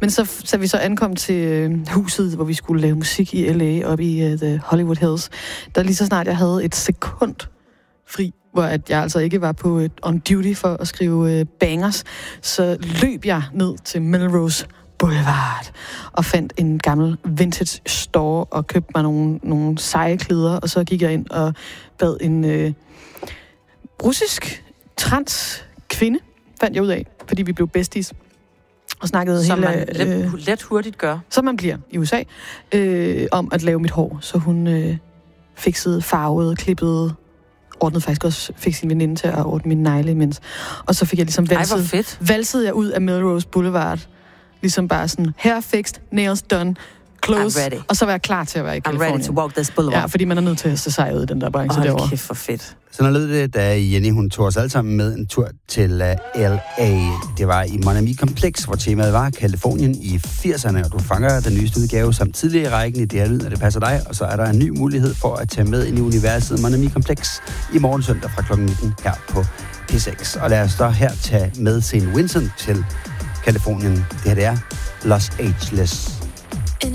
Men så vi så ankom til huset, hvor vi skulle lave musik i LA, oppe i The Hollywood Hills, der lige så snart jeg havde et sekund fri, hvor at jeg altså ikke var på on duty for at skrive bangers, så løb jeg ned til Melrose Boulevard og fandt en gammel vintage store og købte mig nogle seje klæder, og så gik jeg ind og bad en russisk trans kvinde, fandt jeg ud af, fordi vi blev besties og snakkede som man let hurtigt gør. Som man bliver i USA, om at lave mit hår. Så hun fiksede, farvede, klippede, ordnede faktisk også, fik sin veninde til at ordne mine negle imens. Og så fik jeg ligesom valsede jeg ud af Melrose Boulevard, ligesom bare sådan, hair fixed, nails done, clothes, og så var jeg klar til at være i Californien. I'm ready to walk this boulevard. Ja, fordi man er nødt til at se sej ud i den der branche derovre. Hold kæft, for fedt. Sådan lød det, da Jenny, hun tog os alle sammen med en tur til LA. Det var i Mon Ami Kompleks, hvor temaet var Californien i 80'erne, og du fanger den nyeste udgave som tidligere i rækken i det her lyd, når det passer dig, og så er der en ny mulighed for at tage med ind i universet Mon Ami Kompleks i morgen søndag fra kl. 19 her på P6. Og lad os så her tage med St. Vincent til Californien. Det her det er Los Angeles.